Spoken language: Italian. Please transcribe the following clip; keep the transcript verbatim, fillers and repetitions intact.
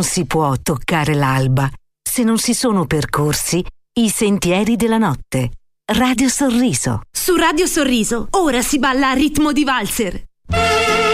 Non si può toccare l'alba se non si sono percorsi i sentieri della notte. Radio Sorriso. Su Radio Sorriso, ora si balla a ritmo di valzer.